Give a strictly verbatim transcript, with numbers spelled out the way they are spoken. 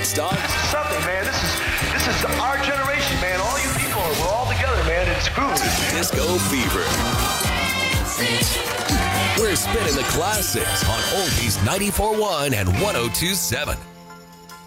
Woodstock. This is something, man. This is this is our generation, man. All you people, we're all together, man. It's groovy. Disco Fever. We're spinning the classics on Oldies ninety-four point one and one oh two point seven.